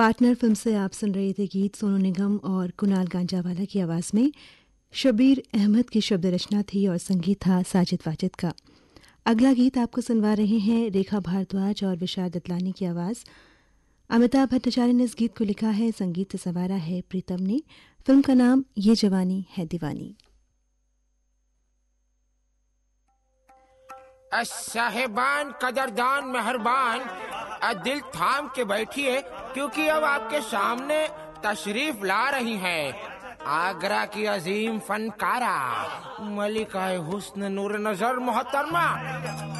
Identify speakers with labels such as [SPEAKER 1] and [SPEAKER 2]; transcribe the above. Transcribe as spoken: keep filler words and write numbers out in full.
[SPEAKER 1] Partner film से आप सुन रहे थे गीत सोनू निगम और कुणाल गांजावाला की आवाज़ में। शबीर अहमद की शब्द रचना थी और संगीत था साजिद वाजिद का। अगला गीत आपको सुनवा रहे हैं रेखा भारद्वाज और विशाल दतलानी की आवाज़। अमिताभ भट्टाचार्य ने इस गीत को लिखा है, संगीत से संवारा है प्रीतम ने। फिल्म का नाम ये जवानी है दीवानी।
[SPEAKER 2] साहेबान, कदरदान, मेहरबान, दिल थाम के बैठिए क्योंकि अब आपके सामने तशरीफ ला रही हैं आगरा की अजीम फनकारा मलिका हुस्न नूर नजर मोहतरमा